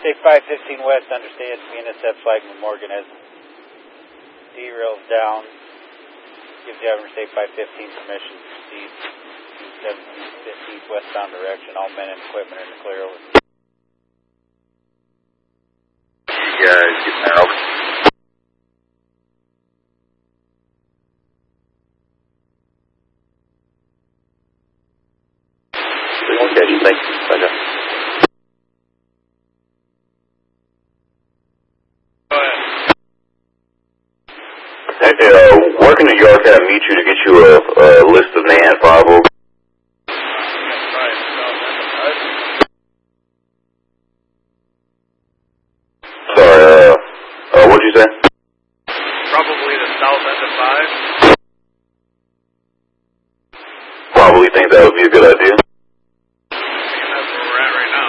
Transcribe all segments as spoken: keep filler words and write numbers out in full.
Interstate five fifteen West, understand B N S F Flagman Morgan has derails down. Gives the Interstate five fifteen permission to proceed to seventeen fifty westbound direction. All men and equipment in the clear. Over. You guys getting out? Okay, thank you. Bye. Hey, uh, where can New York have meet you to get you a, a list of NAN five oh? Sorry, uh, uh, what'd you say? Probably the south end of five. Probably think that would be a good idea. I think that's where we're at right now.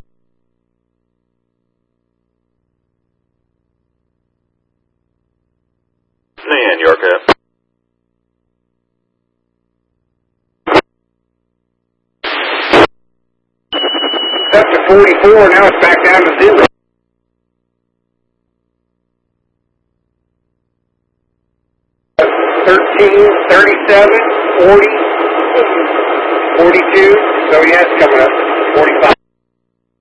NAN, York at. Up to forty-four, now it's back down to zero. thirteen, thirty-seven, forty, forty-two, so yeah, it's coming up, forty-five.